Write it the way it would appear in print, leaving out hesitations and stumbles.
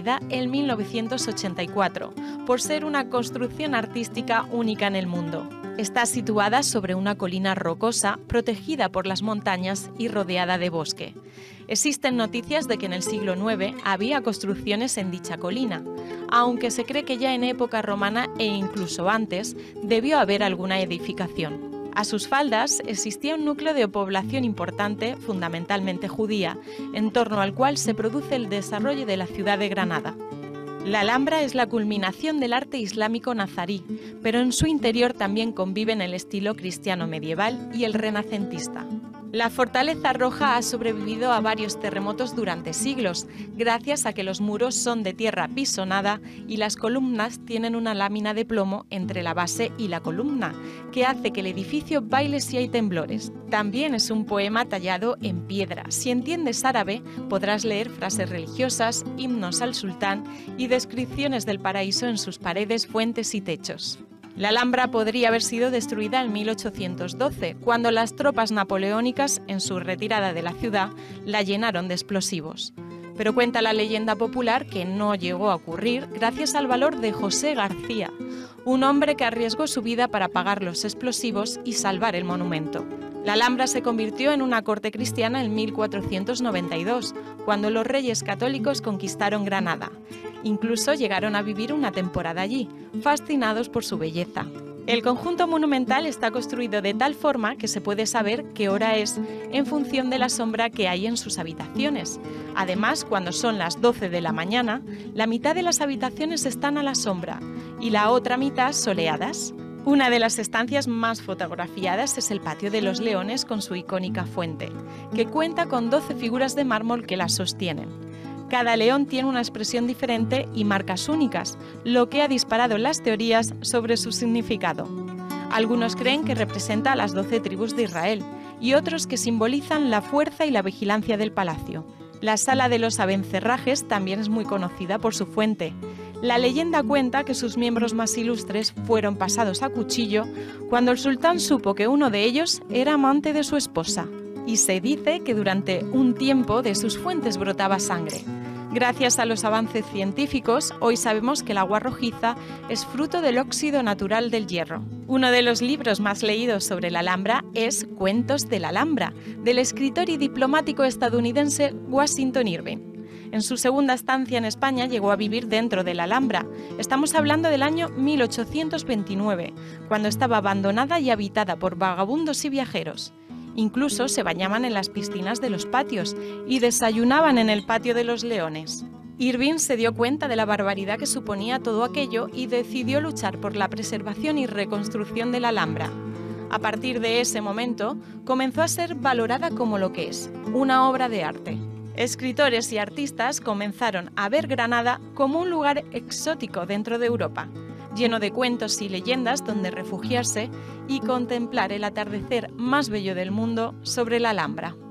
construida en 1984, por ser una construcción artística única en el mundo. Está situada sobre una colina rocosa, protegida por las montañas y rodeada de bosque. Existen noticias de que en el siglo IX había construcciones en dicha colina, aunque se cree que ya en época romana e incluso antes debió haber alguna edificación. A sus faldas existía un núcleo de población importante, fundamentalmente judía, en torno al cual se produce el desarrollo de la ciudad de Granada. La Alhambra es la culminación del arte islámico nazarí, pero en su interior también conviven el estilo cristiano medieval y el renacentista. La Fortaleza Roja ha sobrevivido a varios terremotos durante siglos, gracias a que los muros son de tierra pisonada y las columnas tienen una lámina de plomo entre la base y la columna, que hace que el edificio baile si hay temblores. También es un poema tallado en piedra. Si entiendes árabe, podrás leer frases religiosas, himnos al sultán y descripciones del paraíso en sus paredes, fuentes y techos. La Alhambra podría haber sido destruida en 1812, cuando las tropas napoleónicas, en su retirada de la ciudad, la llenaron de explosivos. Pero cuenta la leyenda popular que no llegó a ocurrir gracias al valor de José García, un hombre que arriesgó su vida para apagar los explosivos y salvar el monumento. La Alhambra se convirtió en una corte cristiana en 1492, cuando los reyes católicos conquistaron Granada. Incluso llegaron a vivir una temporada allí, fascinados por su belleza. El conjunto monumental está construido de tal forma que se puede saber qué hora es en función de la sombra que hay en sus habitaciones. Además, cuando son las 12 de la mañana, la mitad de las habitaciones están a la sombra y la otra mitad soleadas. Una de las estancias más fotografiadas es el Patio de los Leones con su icónica fuente, que cuenta con 12 figuras de mármol que la sostienen. Cada león tiene una expresión diferente y marcas únicas, lo que ha disparado las teorías sobre su significado. Algunos creen que representa a las 12 tribus de Israel y otros que simbolizan la fuerza y la vigilancia del palacio. La Sala de los Abencerrajes también es muy conocida por su fuente. La leyenda cuenta que sus miembros más ilustres fueron pasados a cuchillo cuando el sultán supo que uno de ellos era amante de su esposa. Y se dice que durante un tiempo de sus fuentes brotaba sangre. Gracias a los avances científicos, hoy sabemos que el agua rojiza es fruto del óxido natural del hierro. Uno de los libros más leídos sobre la Alhambra es Cuentos de la Alhambra, del escritor y diplomático estadounidense Washington Irving. En su segunda estancia en España llegó a vivir dentro de la Alhambra. Estamos hablando del año 1829, cuando estaba abandonada y habitada por vagabundos y viajeros. Incluso se bañaban en las piscinas de los patios y desayunaban en el Patio de los Leones. Irving se dio cuenta de la barbaridad que suponía todo aquello y decidió luchar por la preservación y reconstrucción de la Alhambra. A partir de ese momento, comenzó a ser valorada como lo que es, una obra de arte. Escritores y artistas comenzaron a ver Granada como un lugar exótico dentro de Europa, lleno de cuentos y leyendas donde refugiarse y contemplar el atardecer más bello del mundo sobre la Alhambra.